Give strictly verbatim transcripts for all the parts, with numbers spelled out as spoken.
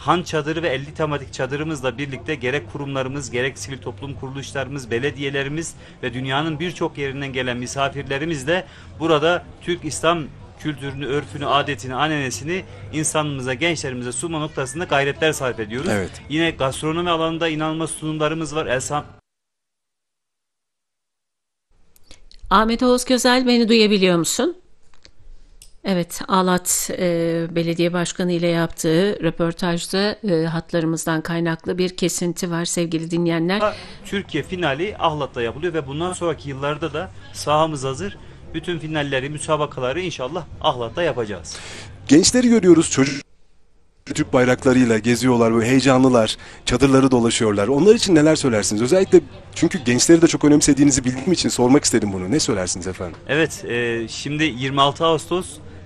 Han çadırı ve elli tematik çadırımızla birlikte gerek kurumlarımız, gerek sivil toplum kuruluşlarımız, belediyelerimiz ve dünyanın birçok yerinden gelen misafirlerimiz de burada Türk İslam kültürünü, örfünü, adetini, ananesini insanımıza, gençlerimize sunma noktasında gayretler sarf ediyoruz. Evet. Yine gastronomi alanında inanılmaz sunumlarımız var. El Sam Ahmet Oğuz Közel, beni duyabiliyor musun? Evet, Ağlat e, Belediye Başkanı ile yaptığı röportajda e, hatlarımızdan kaynaklı bir kesinti var sevgili dinleyenler. Türkiye finali Ahlat'ta yapılıyor ve bundan sonraki yıllarda da sahamız hazır. Bütün finalleri, müsabakaları inşallah Ahlat'ta yapacağız. Gençleri görüyoruz, çocuk Türk bayraklarıyla geziyorlar, böyle heyecanlılar, çadırları dolaşıyorlar. Onlar için neler söylersiniz? Özellikle çünkü gençleri de çok önemsediğinizi bildiğim için sormak istedim bunu. Ne söylersiniz efendim? Evet, e, şimdi yirmi altı Ağustos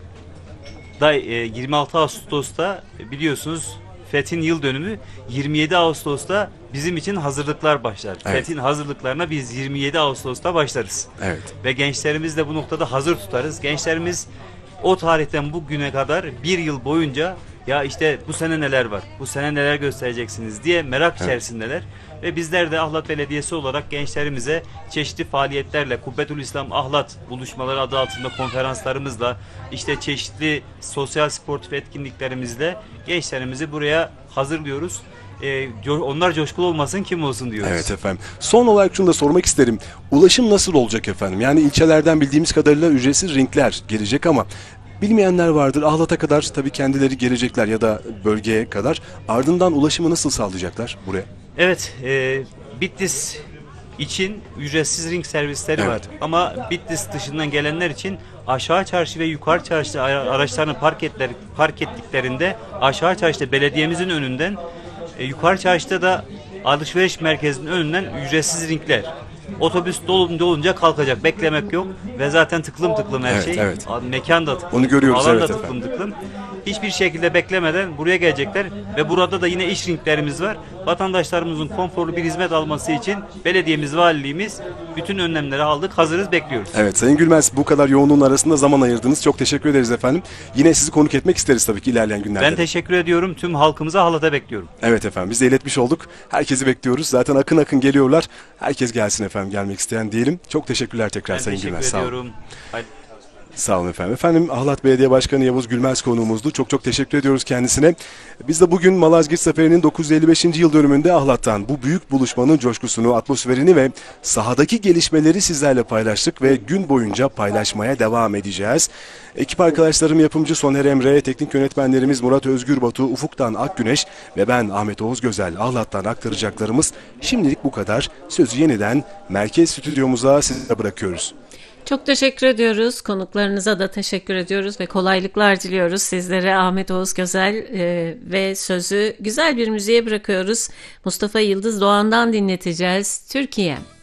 da e, yirmi altı Ağustos'ta biliyorsunuz Fethin yıl dönümü, yirmi yedi Ağustos'ta bizim için hazırlıklar başlar. Evet. Fethin hazırlıklarına biz yirmi yedi Ağustos'ta başlarız. Evet. Ve gençlerimiz de bu noktada hazır tutarız. Gençlerimiz o tarihten bugüne kadar bir yıl boyunca ya işte bu sene neler var, bu sene neler göstereceksiniz diye merak içerisindeler. Ve bizler de Ahlat Belediyesi olarak gençlerimize çeşitli faaliyetlerle, Kubbetül İslam Ahlat buluşmaları adı altında konferanslarımızla, işte çeşitli sosyal sportif etkinliklerimizle gençlerimizi buraya hazırlıyoruz. Ee, co- onlar coşkulu olmasın, kim olsun diyoruz. Evet efendim. Son olarak şunu da sormak isterim. Ulaşım nasıl olacak efendim? Yani ilçelerden bildiğimiz kadarıyla ücretsiz ringler gelecek ama bilmeyenler vardır. Ahlat'a kadar tabii kendileri gelecekler ya da bölgeye kadar. Ardından ulaşımı nasıl sağlayacaklar buraya? Evet, e, Bitlis için ücretsiz ring servisleri Evet. var. Ama Bitlis dışından gelenler için aşağı çarşı ve yukarı çarşıda ara- araçlarını park, etler, park ettiklerinde aşağı çarşıda belediyemizin önünden, e, yukarı çarşıda da alışveriş merkezinin önünden ücretsiz ringler. Otobüs dolunca dolunca kalkacak. Beklemek yok. Ve zaten tıklım tıklım her Evet, şey. evet. Mekan da tıklım. Onu görüyoruz, Alan da evet tıklım efendim. tıklım. Hiçbir şekilde beklemeden buraya gelecekler. Ve burada da yine iş ringlerimiz var. Vatandaşlarımızın konforlu bir hizmet alması için belediyemiz, valiliğimiz bütün önlemleri aldık. Hazırız, bekliyoruz. Evet Sayın Gülmez, bu kadar yoğunluğun arasında zaman ayırdınız. Çok teşekkür ederiz efendim. Yine sizi konuk etmek isteriz tabii ki ilerleyen günlerde. Ben teşekkür ediyorum. Tüm halkımıza Ahlat'a bekliyorum. Evet efendim, biz de iletmiş olduk. Herkesi bekliyoruz. Zaten akın akın geliyorlar. Herkes gelsin efendim, gelmek isteyen diyelim. Çok teşekkürler tekrar Ben Sayın teşekkür Gülmez. Sağ olun. ediyorum. Haydi. Sağ olun efendim. Efendim Ahlat Belediye Başkanı Yavuz Gülmez konuğumuzdu. Çok çok teşekkür ediyoruz kendisine. Biz de bugün Malazgirt Zaferi'nin dokuz yüz elli beşinci yıl dönümünde Ahlat'tan bu büyük buluşmanın coşkusunu, atmosferini ve sahadaki gelişmeleri sizlerle paylaştık ve gün boyunca paylaşmaya devam edeceğiz. Ekip arkadaşlarım yapımcı Soner Emre, teknik yönetmenlerimiz Murat Özgür Batu, Ufuk'tan Akgüneş ve ben Ahmet Oğuz Gözel. Ahlat'tan aktaracaklarımız şimdilik bu kadar. Sözü yeniden merkez stüdyomuza size bırakıyoruz. Çok teşekkür ediyoruz. Konuklarınıza da teşekkür ediyoruz ve kolaylıklar diliyoruz sizlere. Ahmet Oğuz Gözel e, ve sözü güzel bir müziğe bırakıyoruz. Mustafa Yıldız Doğan'dan dinleteceğiz. Türkiye.